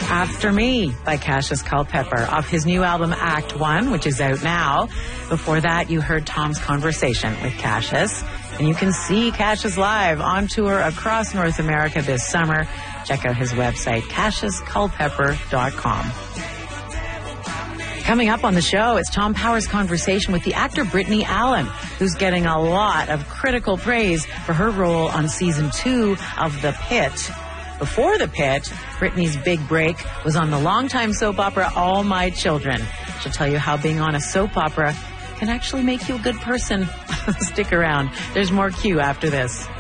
After Me by Cassius Culpepper off his new album Act One, which is out now. Before that, you heard Tom's conversation with Cassius. And you can see Cassius live on tour across North America this summer. Check out his website, CassiusCulpepper.com. Coming up on the show, it's Tom Power's conversation with the actor Brittany Allen, who's getting a lot of critical praise for her role on season 2 of The Pit. Before The Pit, Brittany's big break was on the longtime soap opera All My Children. She'll tell you how being on a soap opera can actually make you a good person. Stick around. There's more Q after this.